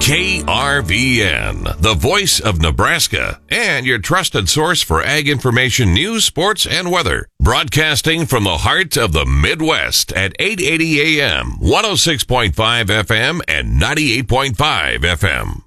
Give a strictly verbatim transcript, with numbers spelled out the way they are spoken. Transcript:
K R V N, the voice of Nebraska, and your trusted source for ag information, news, sports, and weather. Broadcasting from the heart of the Midwest at eight eighty A M, one oh six point five F M, and ninety-eight point five F M.